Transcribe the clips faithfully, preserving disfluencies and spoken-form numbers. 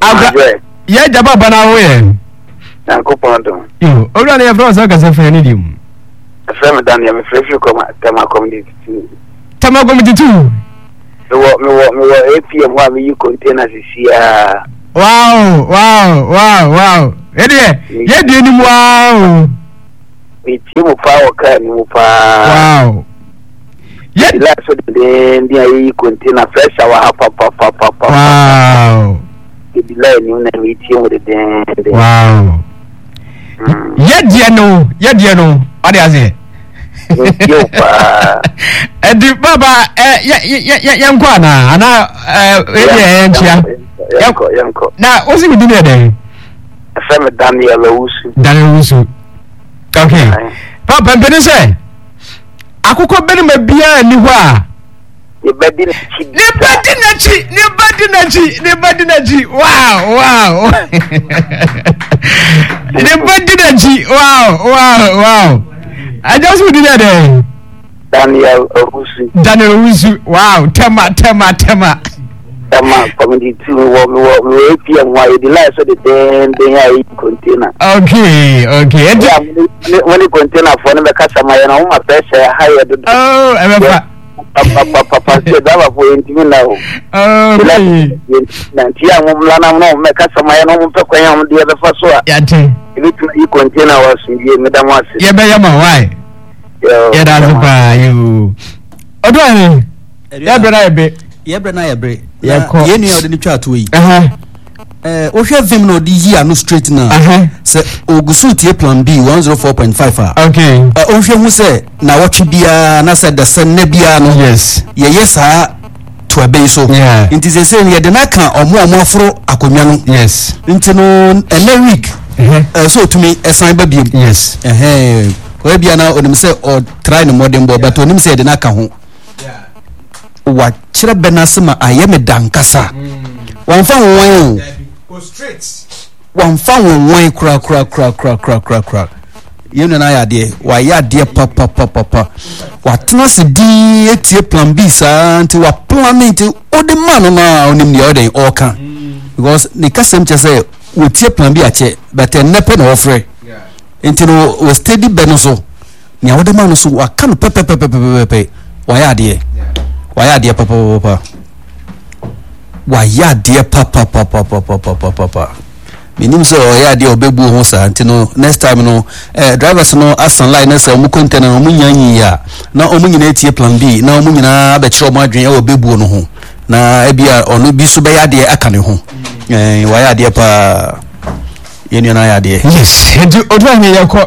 Agwa. Ye jaba bana wo ye. Na ko pondo. Yo, ora na ye bro so ka se fe ni dim. Fe me dan ye me fresh ko ma tema community. Tema community two. Me wo me wo me wo A P M wa me yi container sisia. Wow, wow, wow, wow. Ede ye de ni wow. Me ti mo pa o ka ni mo pa. Wow. Ye la so de ndi ayi container fresh wa pa pa pa pa pa. Wow. Di la ni na me ti mo de den. Wow. Ye de no, ye de no. Ade ase. Yo pa. Edi baba eh ya ya ya nkwa na ana eh e entia. Yanko yanko. Na osi mi dine de. Afem Daniel Owusu. Daniel Owusu. Okay. Papa mpeni se. Akukọ beni ma bia ni ho a. Ni bedi na chi. Ni bedi na chi, ni bedi na chi, ni bedi na chi. Wow, wow. Ni bedi na chi. Wow, wow, wow. I just would do that. Daniel Owusu. Daniel Owusu. Wow, tema tema tema. Tema community two wo wo wo A P M wa the last of the den den ya container. Okay, okay. When the container for na ka sama ya na o ma pressure higher do. Oh, emefa. Papa papa papa se dava for intimi na o. Oh. Na tia mo mla na no me ka sama ya no mo pe kwan am de be fa so a. Ya tin. Ibi i container was ye me da mo ase. Ye be ya ma why? Yeah, that's why you. Odo ani. Ya bre na ye be. Ye bre na ye bre. Ye ni odi ni twa to yi. Eh. Eh, o hwe vim no di yi anu straight na. Eh. Se ogusu tie plan B one oh four point five a. Okay. Eh, o hwe hu se na wotwe bia na se da se na bia no. Yes. Ye yesa to abe so. Yeah. Inti se se ye de na kan omo omo afro akonwa no. Yes. Inti no ene week. Eh, so to me esan ba biem. Yes. Eh. Ko bia na onim se o try no modern boy but onim se de na ka ho. Wa kire benasema ayeme dankasa wonfa won go straight wonfa won kra kra kra kra kra kra kra yenu na ya de wa ya de papa papa papa wa tena se di etie plan B sa anti wa plan nti odi man na onim ne odi all kan because ne kasem che say we tie plan B a che but en nepe na ofre nti no we steady benoso ne odi man so wa kan pepe pepe pepe wa ya de waya dia papa papa waya dia papa papa papa papa papa minim so waya dia obebu ho sa ntino next time no eh drivers no asan line na sa mu container no munyanyi ya na omu nyina etie plan B na omu nyina abekire omu adwen ya obebu no ho na ebia ono bi so be ya dia aka ne ho eh waya dia pa yenu na ya dia yes edu odu ni yakọ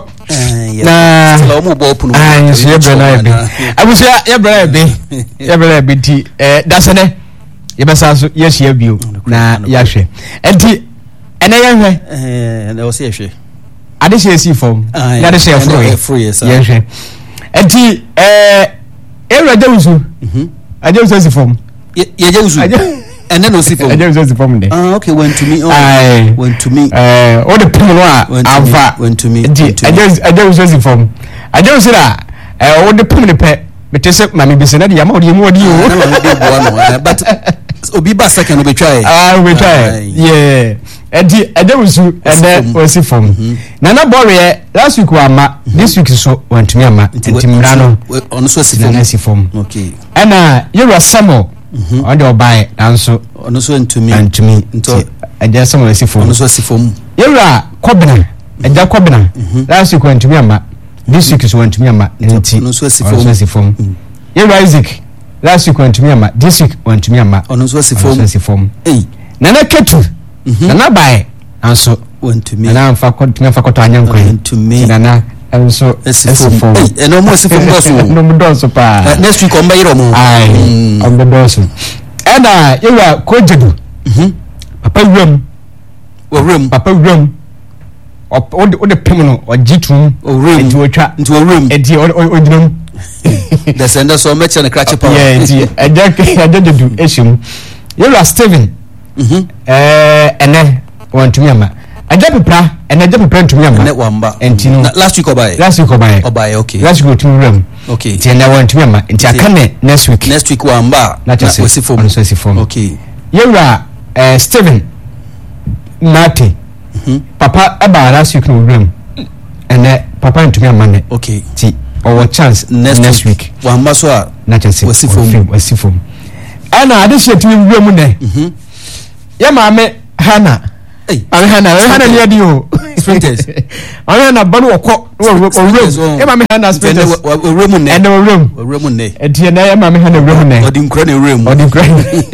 na la omu bo punu ah ye bre na ebe abusia ye bre ebe ye bre ebe ti eh dasene ye besa so ye hia bio na ya hwe enti ene ye hwe eh na o se hwe ade se si form na de se fro ye ye hwe enti eh e raja usu mhm aje usu si form ye je usu and then si form aje usu si form de ah okay went to me oh went to me eh o de pum no a ava went to me aje aje usu si form aje usu la eh o de pum ne pe betese mami bese na de yama o de mu odi o na ma de bo no but obi ba second obi try ah we try yeah edi aje usu and then o si form na na borre last week wa ma this week so want me ama ntimra no on so si form okay ana you samo on the buy anso ono so ntumi ntumi nto aja samo si form ono so si form yewra kobina aja kobina last week want me ama this week so want me ama nti ono so si form si form yewra Isaac last week want me ama this week want me ama ono so si form si form eh nana ketu nana buy anso want me nana mfa kotuma mfa koto anyankwan nana enso esifom eh no mo esifom doso no mo doso pa next week on bayiro mo ai on the doso ena yewa kojedu mhm papa wram o wram papa wram o de pem no o jitum o wram enti otwa enti o wram enti o dinam the sender so much na crash power yeah enti aja aja dedu eshim yewa Steven mhm eh ene wantumi ama aja pepra ene aja pepra ntumi ama ene wamba enti last week obaye last week obaye obaye okay last week otumi wram okay enti ene wantumi ama enti akane next week next week wamba na wasi form okay yewra eh Steven nate papa aba last week no room and papa ntumi amane okay ti our chance next, next week wa maso a na chance wasifom wasifom ana ade she tumi room ne mhm ya maame hana eh maame hana hana ne adi o sprinters maame hana banu okọ room ya maame hana sprinters room ne and room room ne enti na ya maame hana room ne odi nkura ne room odi nkura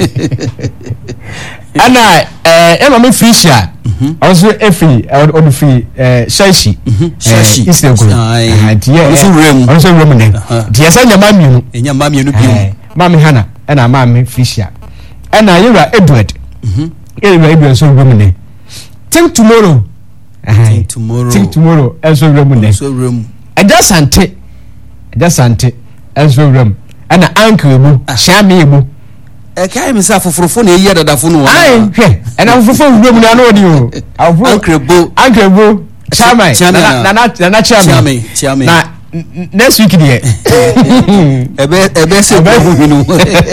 ana eh ya maame Felicia also every on free eh shashi shashi is the good ah dia also room also room ne dia sa nya maame nu nya maame nu bi maame hana ana maame Felicia ana yura Edward mhm Edward Edward so room ne think tomorrow think tomorrow think tomorrow also room ne so room aja sante aja sante also room ana uncle bu shame bu e kai mi sa foforo na eyi dadafo no ai hwe e na foforo room na no di o uncle bu uncle bu shame na na na chame chame na next week there ebe ebe se bu no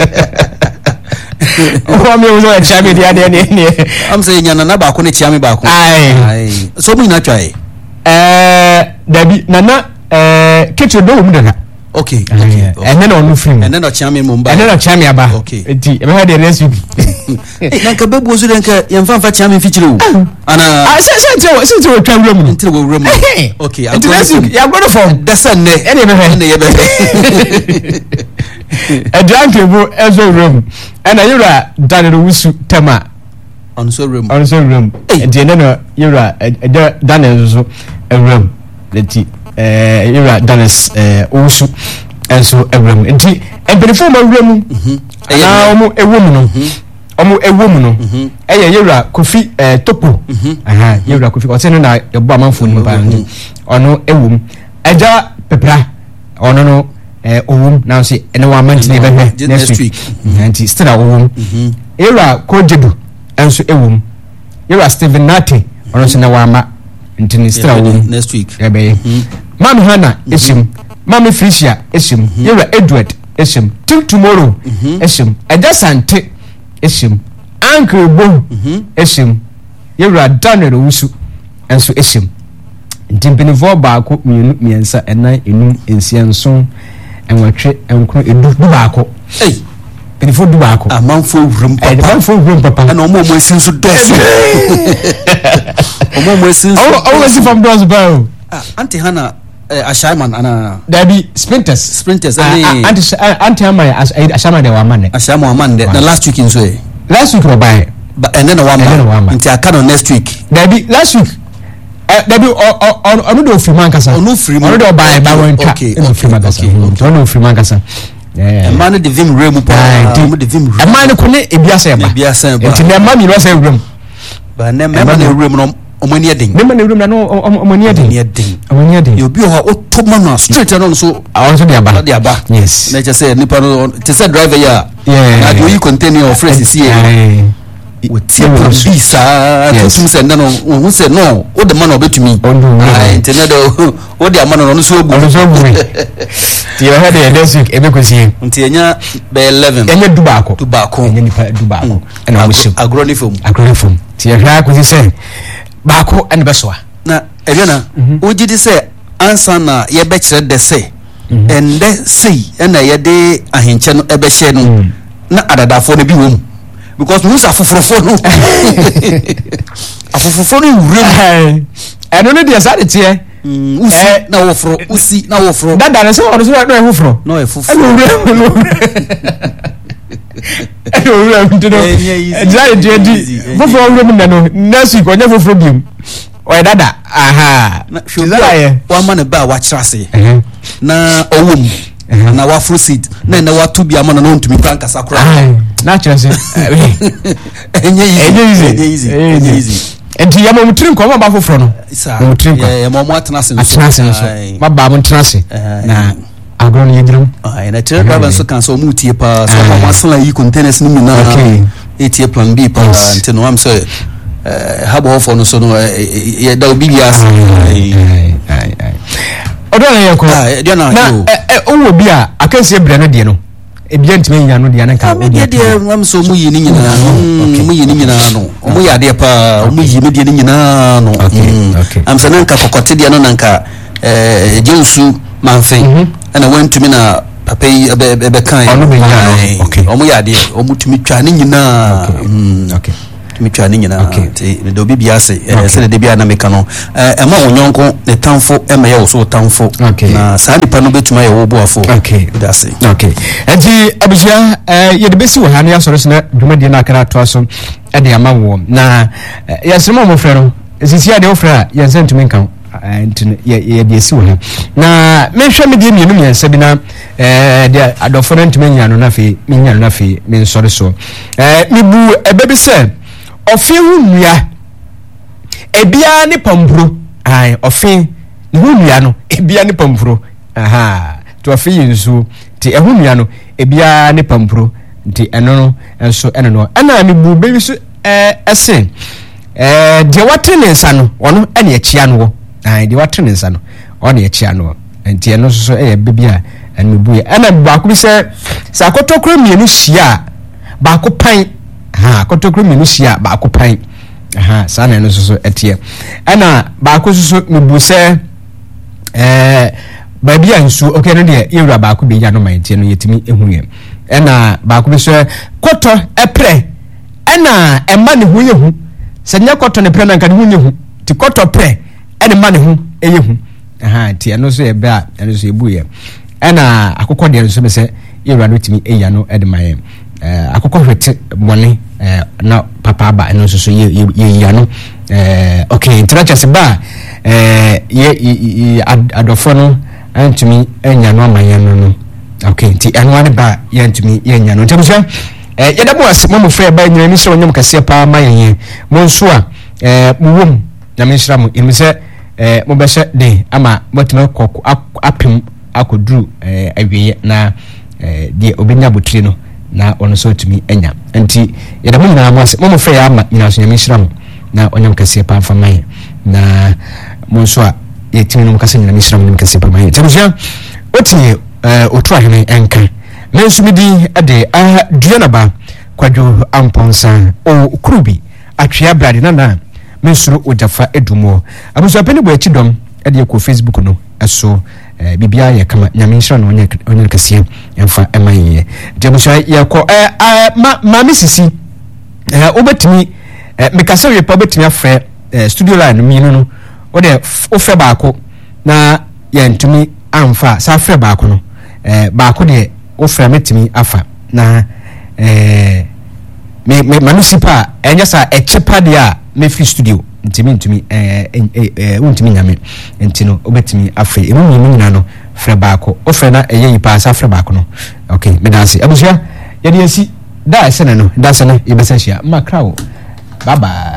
o mi o no chame dia dia ni am say nyana na ba ko ne chame ba ko ai so mu na twa e eh dabi nana eh kecho do mu daga okay okay and then on free and then o chame mo mba and then o chame aba okay enti e be ha the next week na ka bebu ozu den ka yemfa fa chame fichire o ana ah se se se se se twa room enti wo room okay enti next week ya go from desa ne ene be he ne ye be e drink bu ezo room ana yura Daniel Wusu tema on so room on so room enti ene no yura Daniel zo room leti eh yura Daniel eh Wusu enso room enti e benefo ma room mhm ana omo ewom no omo ewom no eye yura Kofi eh Topo aha yura Kofi o se no na yebo amanfo ni ba ono ewom eja pepra ono no eh owum now say ene wa mantine be be next week anti still a owum era Kojedu enso ewum era Stephen Nate ono se na wa ma ntini still a owum next week e be Mami Hana esim Mami Felicia esim era Edward esim till tomorrow esim Eja Sante esim Uncle Bo esim era Daniel Wusu enso esim ntimpini vo ba ko mienu miensa ena enum ensia nson enwatwe enkro edu du ba ko eh penifo du ba ko amanfo wurum papa eh amanfo wurum papa na omo omo esin so dos omo omo esin so oh oh esin from dos ba o ah anti hana ashaiman ana dabi sprinters sprinters ani anti anti ama ashaiman de wa man ashaiman wa man de na last week in so last week robai and then wa man nti akano next week dabi last week dabi onu do free man kasa onu free man onu do buy buy one car onu free man kasa onu free man kasa eh man de vim rem pa mo de vim rem man ko ne ebiasa ba ebiasa ba enti na man mi no say rem ba na man na rem no omani eden me man na rem na no omani eden omani eden you be o to man na straight no so awon so de aba de aba yes na just say nipa no te say driver ya yeah na do you contain your phrase here wotie bi saa tusum se na no wo se no wo de man obetumi ah internet wo de man no so ogu so ogu ti yo hade next week ebe kwesi nti enya be eleven enya dubako dubako enya nipa dubako ena wo shim agroni film agroni film ti yo hwa kwesi se baako ene besoa na ebe na wo gidi se ansa na ye be kire de se ende sei ena ye de ahenche no ebe hye no na adadafo no bi wo because musa afofofo no afofofo no wurem eno ne de sa de tie usi na wofro usi na wofro dada ne so ono so na wofro no e fofo eno wurem eno wurem ntino ejai de di fofo wurem na no next week onye foforo biem o dada aha na wa ma ne ba wa kirase na owom na wa fruit seed na na wa to bi ama na no ntumi kran kasa kura na kirase enye easy enye easy enye easy enti ya mo mutrim ko ba foforo no mo mutrim ko ya mo mo atena se atena se so ba ba mo atena se na agro no yedrum ah na tire driver so kan so mu tie pa so mo asla yi containers ni mi na okay etie plan B pa enti no am so eh habo ofo no so no ye da obi bias ai ai odo na yeko ah dia na na o wo bi a akanse bre no de no ebia ntime nya no de ana ka o de de am so mu yi ni nyina no mu yi ni nyina no o mu ya de pa o mu yi me de ni nyina no am se nanka kokote de no nanka eh jensu manfen ana wantumi na papa yi be kan ono be nya no okay o mu ya de o mu tumi twa ni nyina okay mitwa ni nyina te do bibia se se de bia na meka no e ma wonyonko ne tamfo e ma ye wo so tamfo na sa nipa no betuma ye wo boafo okay that's it okay enti abusua ye de besi wo ha ne asoro sena dwumadi na akara to aso e de ama wo na ye sema mo frɛ no esisi ade wo frɛ ye sentiment kan enti ye ye de esi wo ha na me hwɛ me de mienu miensa bi na eh de adofo no ntime nya no na fe me nya no na fe me nsɔre so eh me bu ebe bi sɛ ofi hunua ebia ne pampuro ai ofi ne hunua no ebia ne pampuro aha to ofi yinsu ti ehunua no ebia ne pampuro ti eno no enso eno no ana me bu bebi so eh ese eh de watene nsa no ono ene achia no ai de watene nsa no ono achia no enti eno so eh bebi a eno bu ya ana ba ko bi se sa kotokro mienu hia ba ko pan ha kotokro minu sia ba ko pan aha sana no so so etie ana ba ko so so mebu se eh ba bia nsu okay no de yewura ba ko be ya no man tie no yetimi ehuye ana ba ko be so koto epre ana emma ne huye hu senya koto ne pre na nka ne huye hu ti koto pre ene ma ne hu eye hu aha tie no so e ba eno so ebuye ana akokɔ de so be se yewura no timi eya no ede maye eh akokɔ hwete bɔne eh na papa ba eno so so ye ye ya no eh okay interaction se ba eh ye adofo no antumi enya no amanya no no okay nti eno ane ba ye antumi ye nya no ntemso eh ye da bo ase mo mo fe ba nyina mi so nyam kase pa ma ye mo nso a eh mo wom na me nhira mo imi se eh mo be hye de ama motime kokko apem akoduru eh awie na eh de obenya botire no na ono so tumi enya enti yeda mo na mo mo fe ya ama nyina so nyame nhira mo na onyam kase pa fa mai na mo nso a yetimi no kase nyina nhira mo nyam kase pa mai tabuja otie eh otu ahene enka me nso mi di ade a duana ba kwadwo amponsa o kurubi atwea brade na na me nso ojafa edumo abuso peni bo akidom ade ko Facebook no eso eh bibia ye kama nyame nhira no onye onye kase emfa emaye jabuso ye ko eh ma ma misisi eh obetimi eh mekasa we pa obetimi afre eh studio line mi no no o de ofe baako na ye ntumi amfa sa afre baako no eh baako de ofe metimi afa na eh me me manusipa enya sa echepa de a me free studio ntimi ntumi eh eh untimi nyame ntino obetimi afre emu mi nyina no frɛ baako ofrɛ na ɛyɛ yipa sa frɛ baako no okay me danse abusia yɛde asi da ɛsɛ no da ɛsɛ no yɛbɛsa hyia makra wo bye bye.